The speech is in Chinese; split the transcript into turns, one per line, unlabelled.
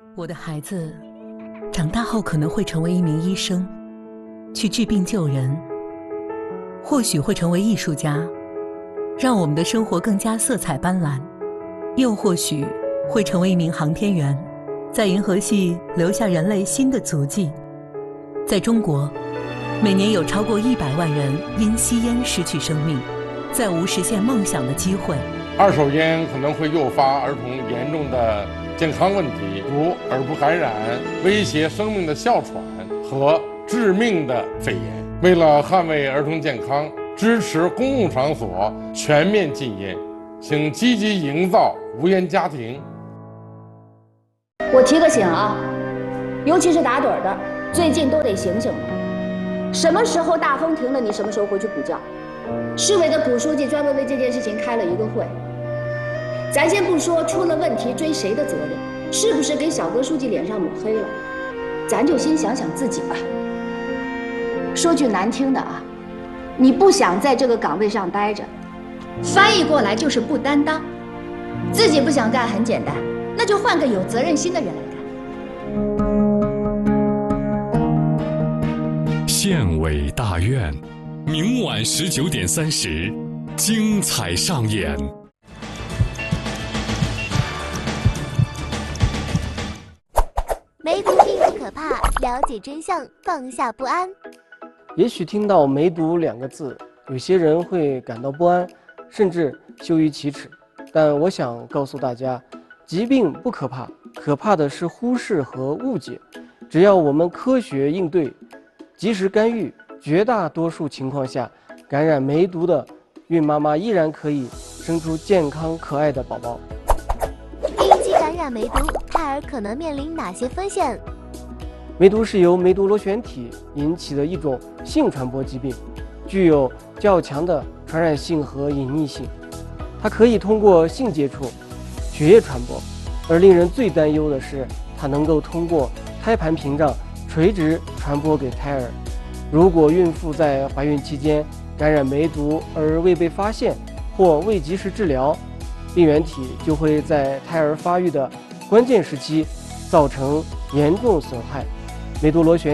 我的孩子长大后可能会成为一名医生，去治病救人，或许会成为艺术家，让我们的生活更加色彩斑斓，又或许会成为一名航天员，在银河系留下人类新的足迹。在中国，每年有超过100万人因吸烟失去生命，再无实现梦想的机会。
二手烟可能会诱发儿童严重的健康问题，如耳部感染、威胁生命的哮喘和致命的肺炎。为了捍卫儿童健康，支持公共场所全面禁烟，请积极营造无烟家庭。
我提个醒啊，尤其是打盹的，最近都得醒醒了。什么时候大风停了，你什么时候回去补觉。市委的蒲书记专门为这件事情开了一个会。咱先不说出了问题追谁的责任，是不是给小哥书记脸上抹黑了，咱就先想想自己吧。说句难听的啊，你不想在这个岗位上待着，翻译过来就是不担当。自己不想干很简单，那就换个有责任心的人来干。
县委大院，明晚19点30，精彩上演。
梅毒并不可怕，了解真相，放下不安。
也许听到梅毒2个字，有些人会感到不安，甚至羞于启齿。但我想告诉大家，疾病不可怕，可怕的是忽视和误解。只要我们科学应对，及时干预，绝大多数情况下，感染梅毒的孕妈妈依然可以生出健康可爱的宝宝。
孕期感染梅毒，胎儿可能面临哪些风险？
梅毒是由梅毒螺旋体引起的一种性传播疾病，具有较强的传染性和隐匿性。它可以通过性接触、血液传播，而令人最担忧的是，它能够通过胎盘屏障垂直传播给胎儿。如果孕妇在怀孕期间感染梅毒而未被发现或未及时治疗，病原体就会在胎儿发育的关键时期造成严重损害。梅毒螺旋